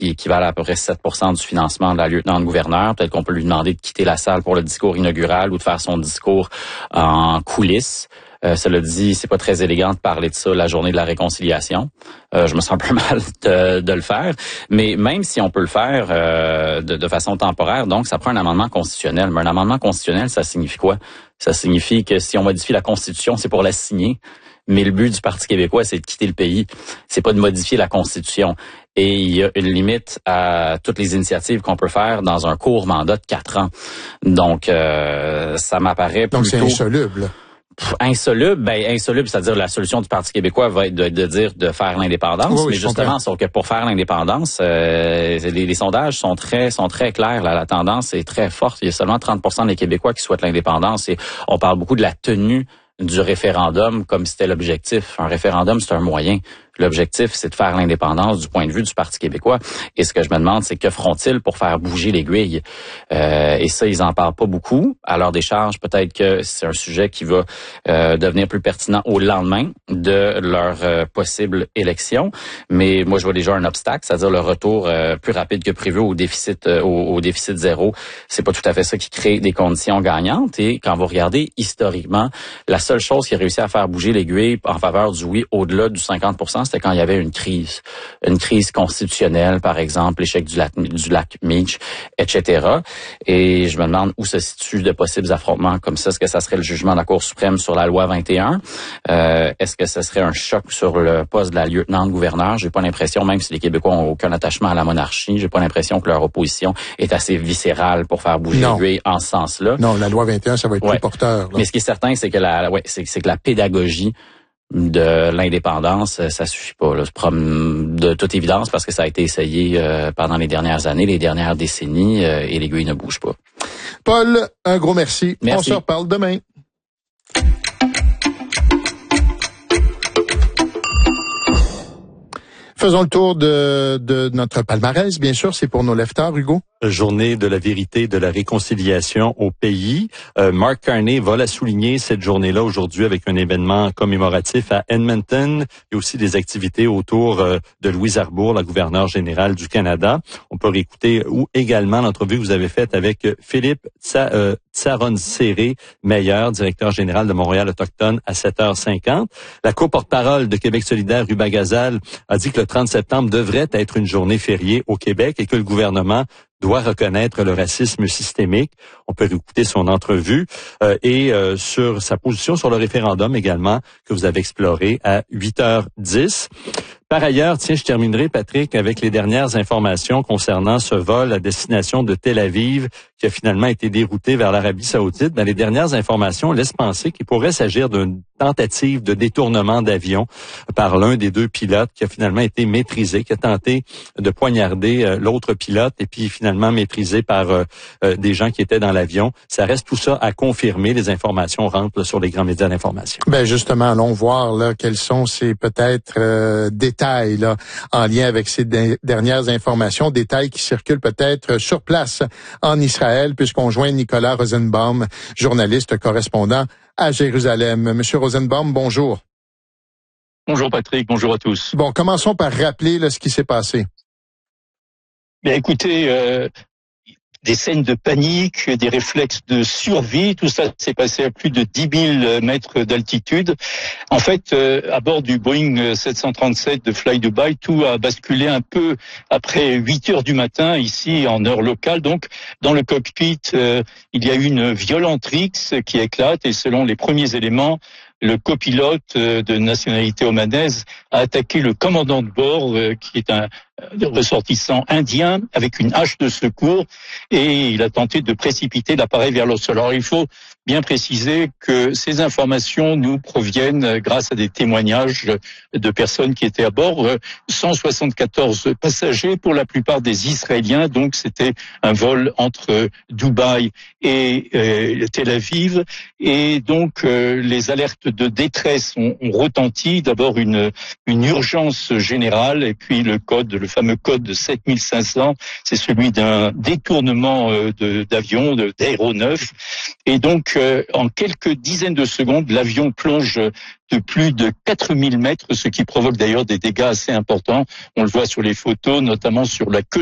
qui équivalent à peu près 7% du financement de la lieutenant-gouverneur. Peut-être qu'on peut lui demander de quitter la salle pour le discours inaugural ou de faire son discours en coulisses. Cela dit, c'est pas très élégant de parler de ça la journée de la réconciliation. Je me sens un peu mal de le faire. Mais même si on peut le faire de façon temporaire, donc ça prend un amendement constitutionnel. Mais un amendement constitutionnel, ça signifie quoi? Ça signifie que si on modifie la Constitution, c'est pour la signer. Mais le but du Parti québécois, c'est de quitter le pays. C'est pas de modifier la Constitution. Et il y a une limite à toutes les initiatives qu'on peut faire dans un court mandat de 4 ans. Donc, ça m'apparaît plutôt... Donc, c'est insoluble. Insoluble, c'est-à-dire la solution du Parti québécois va être de dire de faire l'indépendance. Oui, mais justement, sauf que pour faire l'indépendance, les sondages sont très clairs. Là, la tendance est très forte. Il y a seulement 30% des Québécois qui souhaitent l'indépendance. Et on parle beaucoup de la tenue du référendum comme si c'était l'objectif. Un référendum, c'est un moyen. L'objectif, c'est de faire l'indépendance du point de vue du Parti québécois. Et ce que je me demande, c'est que feront-ils pour faire bouger l'aiguille? Et ça, ils en parlent pas beaucoup. À leur décharge, peut-être que c'est un sujet qui va devenir plus pertinent au lendemain de leur possible élection. Mais moi, je vois déjà un obstacle, c'est-à-dire le retour plus rapide que prévu au déficit zéro. C'est pas tout à fait ça qui crée des conditions gagnantes. Et quand vous regardez historiquement, la seule chose qui a réussi à faire bouger l'aiguille en faveur du oui au-delà du 50%, c'était quand il y avait une crise constitutionnelle, par exemple, l'échec du lac Meach, etc. Et je me demande où se situent de possibles affrontements comme ça. Est-ce que ça serait le jugement de la Cour suprême sur la loi 21? Est-ce que ce serait un choc sur le poste de la lieutenant-gouverneur? J'ai pas l'impression, même si les Québécois ont aucun attachement à la monarchie, j'ai pas l'impression que leur opposition est assez viscérale pour faire bouger l'aiguille en ce sens-là. Non, la loi 21, ça va être plus porteur. Là. Mais ce qui est certain, c'est que la pédagogie de l'indépendance, ça suffit pas, là, de toute évidence, parce que ça a été essayé pendant les dernières années, les dernières décennies, et l'aiguille ne bouge pas. Paul, un gros merci. Merci. On se reparle demain. Faisons le tour de notre palmarès, bien sûr, c'est pour nos leftards, Hugo. Journée de la vérité, de la réconciliation au pays. Mark Carney va la souligner cette journée-là aujourd'hui avec un événement commémoratif à Edmonton et aussi des activités autour de Louise Arbour, la gouverneure générale du Canada. On peut réécouter également l'entrevue que vous avez faite avec Philippe Tsaronseré Meyer, directeur général de Montréal Autochtone à 7h50. La co-porte-parole de Québec solidaire, Ruba Gazal, a dit que le 30 septembre devrait être une journée fériée au Québec et que le gouvernement doit reconnaître le racisme systémique. On peut écouter son entrevue et sur sa position sur le référendum également que vous avez exploré à 8h10. Par ailleurs, je terminerai, Patrick, avec les dernières informations concernant ce vol à destination de Tel Aviv qui a finalement été dérouté vers l'Arabie Saoudite. Les dernières informations laissent penser qu'il pourrait s'agir d'une tentative de détournement d'avion par l'un des deux pilotes qui a finalement été maîtrisé, qui a tenté de poignarder l'autre pilote et puis finalement maîtrisé par des gens qui étaient dans l'avion. Ça reste tout ça à confirmer. Les informations rentrent sur les grands médias d'information. Ben justement, allons voir là quels sont ces peut-être détails là en lien avec ces dernières informations, détails qui circulent peut-être sur place en Israël, puisqu'on joint Nicolas Rosenbaum, journaliste correspondant à Jérusalem. Monsieur Rosenbaum, bonjour. Bonjour Patrick, bonjour à tous. Bon, commençons par rappeler là, ce qui s'est passé. Bien, écoutez, des scènes de panique, des réflexes de survie, tout ça s'est passé à plus de 10 000 mètres d'altitude. En fait, à bord du Boeing 737 de Fly Dubai, tout a basculé un peu après 8 heures du matin, ici en heure locale. Donc, dans le cockpit, il y a eu une violente rixe qui éclate et selon les premiers éléments, le copilote de nationalité omanaise a attaqué le commandant de bord, qui est un ressortissant indien, avec une hache de secours, et il a tenté de précipiter l'appareil vers le sol. Alors il faut bien préciser que ces informations nous proviennent grâce à des témoignages de personnes qui étaient à bord. 174 passagers, pour la plupart des Israéliens, donc c'était un vol entre Dubaï et Tel Aviv, et donc les alertes de détresse ont retenti. D'abord une urgence générale, et puis le fameux code de 7500, c'est celui d'un détournement d'avion, d'aéronef. Et donc donc en quelques dizaines de secondes, l'avion plonge de plus de 4000 mètres, ce qui provoque d'ailleurs des dégâts assez importants. On le voit sur les photos, notamment sur la queue